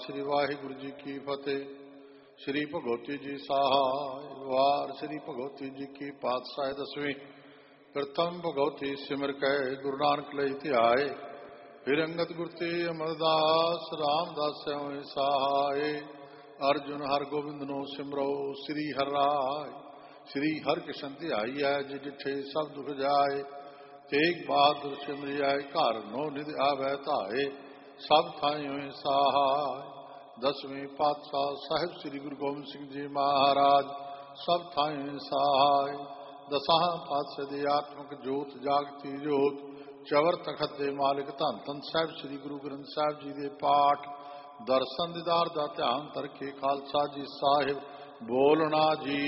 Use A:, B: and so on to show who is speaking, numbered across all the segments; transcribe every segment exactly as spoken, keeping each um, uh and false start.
A: श्री वाहिगुरु जी की फतेह। श्री भगवती जी सहाय। वार श्री भगवती जी की पातशाह दसवीं। प्रथम भगवती सिमर कै गुरु नानक लई ध्याए। फिर अंगत गुरती अमरदास रामदास सहाय। अर्जुन हर गोबिंद नो सिमरो श्री हर राय। श्री हर कृष्ण ध्याई है जी डिठे सब दुख जाए। तेग बहादुर सिमरिया घर नो निध आवै धाए। सब थाई होए सहाय। दसवीं पातशाह साहिब श्री गुरु गोबिंद सिंह जी महाराज सब थाई होए सहाय। दसां पातशाह दी आत्मक जोत जागती जोत। चवर तखत दे मालिक धन धन साहिब श्री गुरु ग्रंथ साहिब जी दे पाठ। दर्शन दीदार दा ध्यान तरके खालसा जी साहिब बोलना जी।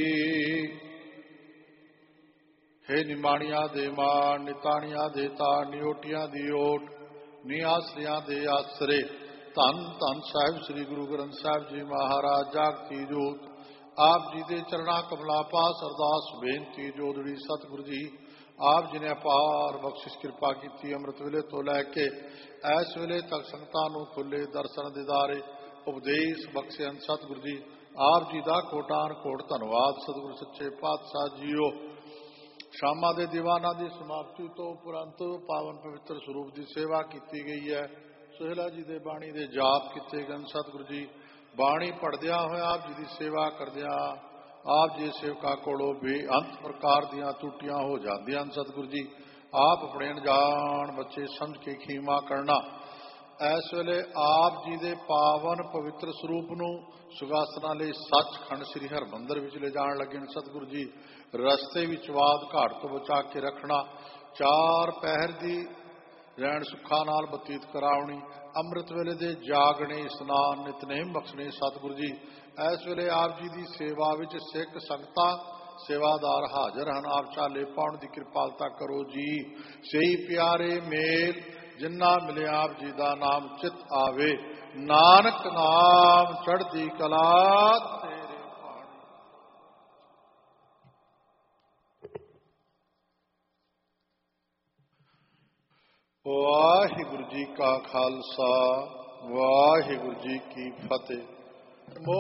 A: हे निमाणिया दे मान निताणिया दे तार निओटिया दी ओट निआसरिया दे आसरे। धन धन साहिब श्री गुरु ग्रंथ साहिब जी महाराज जागती जोत। आप जी दे चरणा कमला पास अरदास बेनती जोदड़ी सतगुरु जी आप जी ने अपार बख्शिश कृपा की। अमृत वेले तो लैके ऐस वेले तक संगतां नूं खुले दर्शन दिदारे उपदेश बख्शे सतगुरु जी आप जी का कोटान कोट धन्नवाद। सतगुरु सच्चे पातशाह जीओ शामा दे दीवाना की समाप्ति तो उपरंत पावन पवित्र स्वरूप की सेवा की गई है। सोहेला जी दे बाणी दे जाप किए गए। सतगुरु जी बाणी पढ़द्या हुए आप जी की सेवा करद्या आप जी सेवका कोलों बेअंत प्रकार दियां त्रुटियां हो जांदियां। सतगुरु जी आप अपने अनजान बच्चे समझ के खीमा करना। इस वेले आप जी दे पावन पवित्र स्वरूप नूं सुगासना लई सचखंड श्री हरमंदर विच ले जाण लगे। सतगुरु जी रस्ते विच वाद घाट तो बचा के रखना। चार पहर दी रहन सुखा नाल बतीत करावनी। अमृत वेले दे जागने स्नान नितनेम बख्शने। सतगुरु जी इस वेले आप जी की सेवा विच सिख संगतां सेवादार हाजिर हैं। आप चाले पाउण की कृपालता करो जी। सही प्यारे मेल जिन्ना मिले आप जी का नाम चित आवे। नानक नाम चढ़दी कला तेरे पानी। वाहिगुरु जी का खालसा वाहिगुरु जी की फतेह।